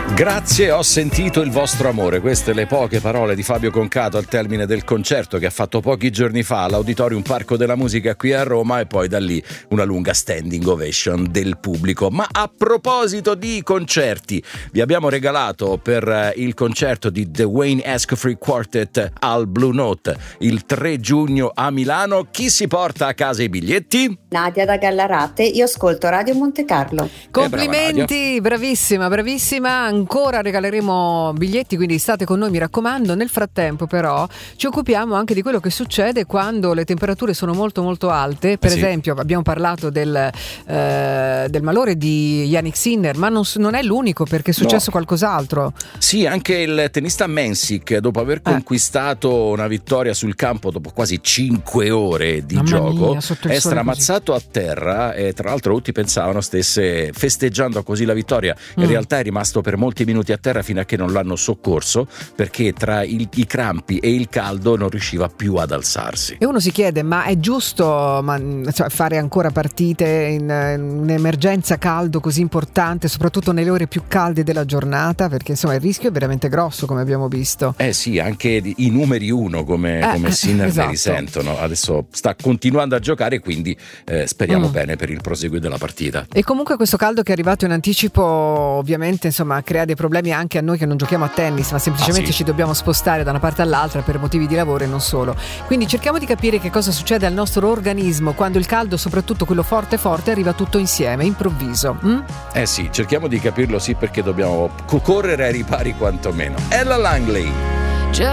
Grazie, ho sentito il vostro amore. Queste le poche parole di Fabio Concato al termine del concerto che ha fatto pochi giorni fa all'Auditorium Parco della Musica qui a Roma, e poi da lì una lunga standing ovation del pubblico. Ma a proposito di concerti, vi abbiamo regalato per il concerto di The Wayne Escofree Quartet al Blue Note il 3 giugno a Milano. Chi si porta a casa i biglietti? Nadia da Gallarate, io ascolto Radio Monte Carlo. Complimenti, bravissima. Ancora regaleremo biglietti, quindi state con noi, mi raccomando. Nel frattempo però ci occupiamo anche di quello che succede quando le temperature sono molto molto alte. Per esempio abbiamo parlato del malore di Jannik Sinner, ma non è l'unico, perché è successo qualcos'altro. Sì, anche il tennista Mensik, dopo aver conquistato una vittoria sul campo dopo quasi 5 ore di gioco, è stramazzato a terra, e tra l'altro tutti pensavano stesse festeggiando così la vittoria. In realtà è rimasto per molti minuti a terra fino a che non l'hanno soccorso, perché tra i crampi e il caldo non riusciva più ad alzarsi. E uno si chiede, ma è giusto fare ancora partite in un'emergenza caldo così importante, soprattutto nelle ore più calde della giornata? Perché insomma il rischio è veramente grosso, come abbiamo visto. Sì, anche i numeri uno come Sinner ne risentono. Adesso sta continuando a giocare, quindi speriamo bene per il proseguo della partita. E comunque questo caldo che è arrivato in anticipo ovviamente insomma crea dei problemi anche a noi che non giochiamo a tennis, ma semplicemente ci dobbiamo spostare da una parte all'altra per motivi di lavoro e non solo. Quindi cerchiamo di capire che cosa succede al nostro organismo quando il caldo, soprattutto quello forte arriva tutto insieme, improvviso. Sì, cerchiamo di capirlo, sì, perché dobbiamo correre ai ripari quantomeno. Ella Langley.